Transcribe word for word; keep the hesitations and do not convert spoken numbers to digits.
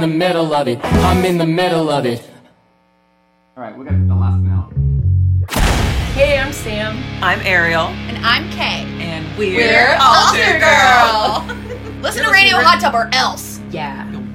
the middle of it. I'm in the middle of it. All right, we got the last now. Hey, I'm Sam. I'm Ariel. And I'm Kay. And we're, we're Altar Altar Girl. Girl. Listen to Radio Hot Tub or else. Yeah. You'll